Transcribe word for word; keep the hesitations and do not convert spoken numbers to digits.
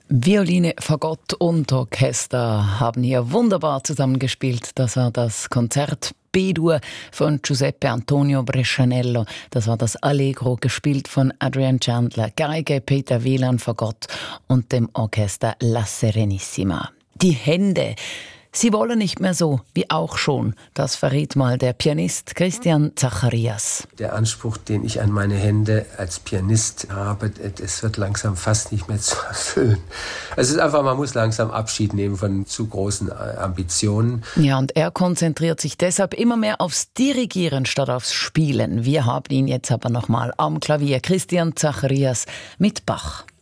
Violine, Fagott und Orchester haben hier wunderbar zusammengespielt. Das war das Konzert B-Dur von Giuseppe Antonio Brescianello. Das war das Allegro, gespielt von Adrian Chandler, Geige Peter Wieland, Fagott und dem Orchester La Serenissima. Die Hände, sie wollen nicht mehr so, wie auch schon. Das verriet mal der Pianist Christian Zacharias. Der Anspruch, den ich an meine Hände als Pianist habe, es wird langsam fast nicht mehr zu erfüllen. Es ist einfach, man muss langsam Abschied nehmen von zu großen Ambitionen. Ja, und er konzentriert sich deshalb immer mehr aufs Dirigieren statt aufs Spielen. Wir haben ihn jetzt aber nochmal am Klavier. Christian Zacharias mit Bach.